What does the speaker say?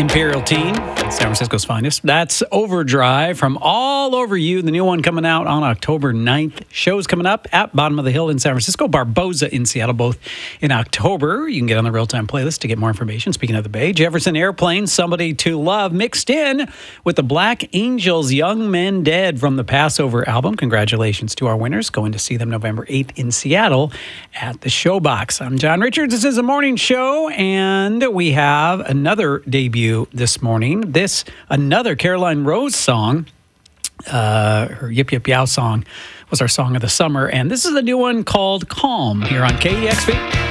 Imperial Teen, San Francisco's finest. That's Overdrive from All Over You, the new one coming out on October 9th. Shows coming up at Bottom of the Hill in San Francisco, Barboza in Seattle, both in October. You can get on the Real-Time playlist to get more information. Speaking of the Bay, Jefferson Airplane, Somebody to Love, mixed in with the Black Angels, Young Men Dead from the Passover album. Congratulations to our winners. Going to see them November 8th in Seattle at the Showbox. I'm John Richards. This is a morning show, and we have another debut this morning. Another Caroline Rose song. Her Yip Yip Yow song was our song of the summer, and this is a new one called Calm here on KEXP.